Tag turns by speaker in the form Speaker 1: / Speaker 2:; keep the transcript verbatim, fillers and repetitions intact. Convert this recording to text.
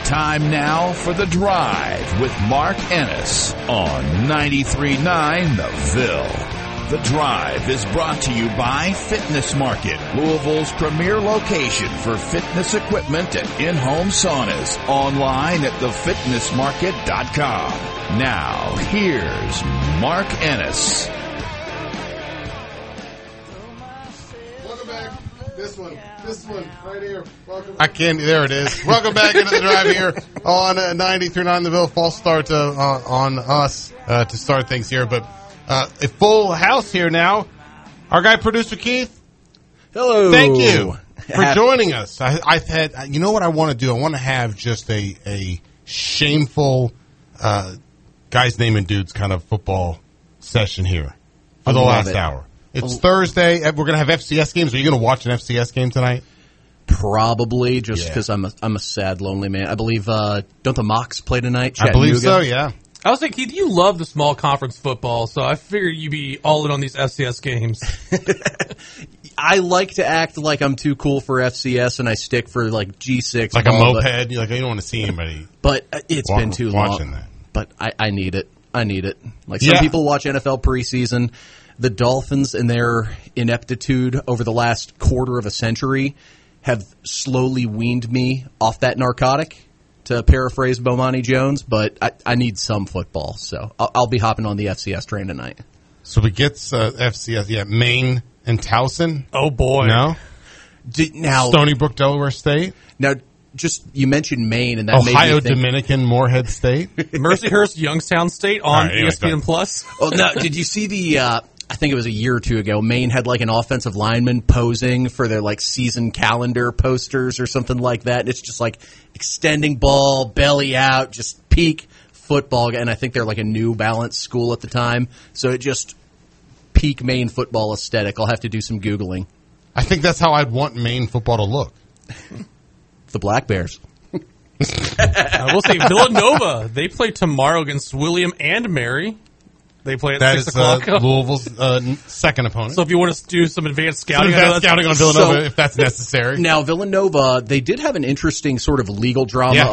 Speaker 1: Time now for The Drive with Mark Ennis on ninety-three point nine The Ville. The Drive is brought to you by Fitness Market, Louisville's premier location for fitness equipment and in-home saunas. Online at the fitness market dot com. Now, here's Mark Ennis.
Speaker 2: Welcome back. This one. This one right here. Welcome.
Speaker 3: I can't. There it is. Welcome back into the drive here on uh, ninety-three point nine The Ville. False start uh, uh, on us uh, to start things here, but uh, a full house here now. Our guy, producer Keith.
Speaker 4: Hello.
Speaker 3: Thank you for
Speaker 4: Happy-
Speaker 3: joining us. I, I've had. You know what I want to do? I want to have just a a shameful uh, guys naming dudes kind of football session here for the
Speaker 4: I love
Speaker 3: last
Speaker 4: it.
Speaker 3: hour. It's Thursday. We're going to have F C S games. Are you going to watch an F C S game tonight?
Speaker 4: Probably, just
Speaker 3: Yeah.
Speaker 4: because I'm a I'm a sad, lonely man. I believe uh, don't the Mocs play tonight?
Speaker 3: I believe so.
Speaker 4: Chattanooga?
Speaker 3: Yeah.
Speaker 5: I was like, Keith, you love the small conference football, so I figured you'd be all in on these F C S games.
Speaker 4: I like to act like I'm too cool for F C S, and I stick for like G six.
Speaker 3: Like a
Speaker 4: ball,
Speaker 3: moped.
Speaker 4: but,
Speaker 3: You're like, you don't want to see anybody.
Speaker 4: but uh, it's
Speaker 3: Wa-
Speaker 4: been too
Speaker 3: watching
Speaker 4: long.
Speaker 3: that.
Speaker 4: But I, I need it. I need it. Like some
Speaker 3: Yeah.
Speaker 4: people watch N F L preseason. The Dolphins and their ineptitude over the last quarter of a century have slowly weaned me off that narcotic, to paraphrase Bomani Jones, but I, I need some football, so I'll, I'll be hopping on the F C S train tonight.
Speaker 3: So we get uh, F C S, yeah, Maine and Towson.
Speaker 5: Oh, boy.
Speaker 3: No?
Speaker 4: Did, now,
Speaker 3: Stony Brook, Delaware State.
Speaker 4: now, just you mentioned Maine, and that made
Speaker 3: Ohio
Speaker 4: me think.
Speaker 3: Dominican, Moorhead State.
Speaker 5: Mercyhurst, Youngstown State on
Speaker 3: All right, anyway,
Speaker 5: E S P N
Speaker 3: go
Speaker 5: Plus.
Speaker 4: Oh, no, did you see the? Uh, I think it was a year or two ago. Maine had like an offensive lineman posing for their like season calendar posters or something like that. And it's just like extending ball, belly out, just peak football. And I think they're like a New Balance school at the time, so it just peak Maine football aesthetic. I'll have to do some Googling.
Speaker 3: I think that's how I'd want Maine football to look.
Speaker 4: The Black Bears.
Speaker 5: I will say Villanova, they play tomorrow against William and Mary. They play at
Speaker 3: That
Speaker 5: six
Speaker 3: is uh,
Speaker 5: o'clock.
Speaker 3: Louisville's uh, n- second opponent.
Speaker 5: So if you want to do some advanced
Speaker 3: Some
Speaker 5: scouting, I know
Speaker 3: advanced
Speaker 5: that's-
Speaker 3: scouting on Villanova
Speaker 4: So-
Speaker 3: if that's necessary.
Speaker 4: Now Villanova, they did have an interesting sort of legal drama
Speaker 3: Yeah.